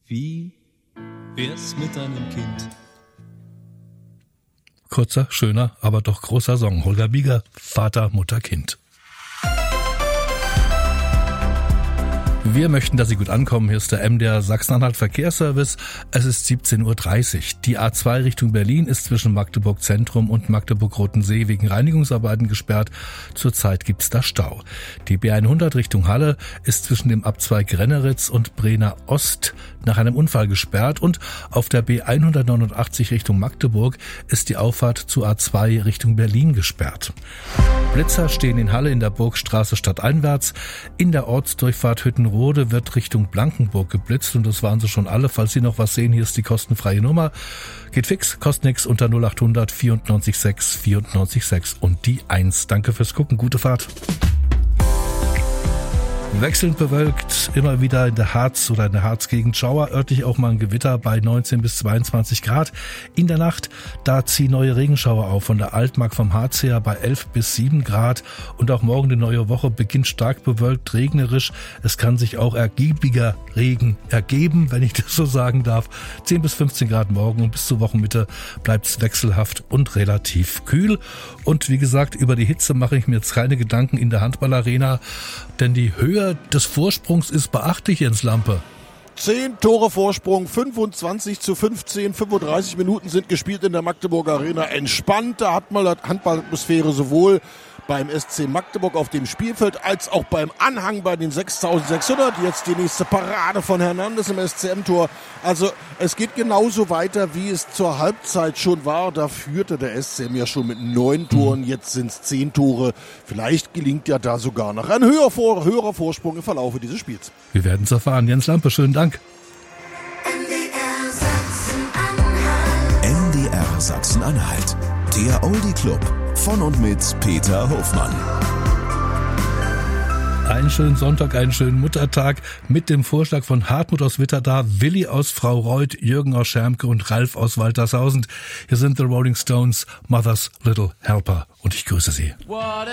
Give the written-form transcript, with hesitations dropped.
Wie wär's mit deinem Kind? Kurzer, schöner, aber doch großer Song. Holger Bieger, Vater, Mutter, Kind. Wir möchten, dass Sie gut ankommen. Hier ist der MDR Sachsen-Anhalt Verkehrsservice. Es ist 17.30 Uhr. Die A2 Richtung Berlin ist zwischen Magdeburg Zentrum und Magdeburg-Rotensee wegen Reinigungsarbeiten gesperrt. Zurzeit gibt's da Stau. Die B100 Richtung Halle ist zwischen dem Abzweig Renneritz und Brenner Ost nach einem Unfall gesperrt. Und auf der B189 Richtung Magdeburg ist die Auffahrt zur A2 Richtung Berlin gesperrt. Blitzer stehen in Halle in der Burgstraße stadteinwärts. In der Ortsdurchfahrt Hüttenrode wird Richtung Blankenburg geblitzt und das waren sie schon alle. Falls Sie noch was sehen, hier ist die kostenfreie Nummer. Geht fix, kostet nix, unter 0800 94 6 94 6 und die 1. Danke fürs Gucken, gute Fahrt. Wechselnd bewölkt, immer wieder in der Harz oder in der Harzgegend Schauer, örtlich auch mal ein Gewitter bei 19 bis 22 Grad. In der Nacht, da ziehen neue Regenschauer auf, von der Altmark vom Harz her bei 11 bis 7 Grad. Und auch morgen die neue Woche beginnt stark bewölkt, regnerisch. Es kann sich auch ergiebiger Regen ergeben, wenn ich das so sagen darf. 10 bis 15 Grad morgen und bis zur Wochenmitte bleibt es wechselhaft und relativ kühl. Und wie gesagt, über die Hitze mache ich mir jetzt keine Gedanken in der Handballarena, denn die Höhe des Vorsprungs ist beachtlich, Jens Lampe. 10 Tore Vorsprung, 25:15, 35 Minuten sind gespielt in der Magdeburger Arena. Entspannte Handballatmosphäre sowohl beim SC Magdeburg auf dem Spielfeld als auch beim Anhang bei den 6.600. Jetzt die nächste Parade von Hernandez im SCM-Tor. Also es geht genauso weiter, wie es zur Halbzeit schon war. Da führte der SCM ja schon mit 9 Toren, jetzt sind es 10 Tore. Vielleicht gelingt ja da sogar noch ein höherer Vorsprung im Verlaufe dieses Spiels. Wir werden es erfahren. Jens Lampe, schönen Dank. MDR Sachsen-Anhalt. Der Oldie Club. Von und mit Peter Hofmann. Einen schönen Sonntag, einen schönen Muttertag mit dem Vorschlag von Hartmut aus Witterda, Willi aus Frau Reuth, Jürgen aus Schermke und Ralf aus Waltershausen. Hier sind The Rolling Stones, Mother's Little Helper und ich grüße Sie.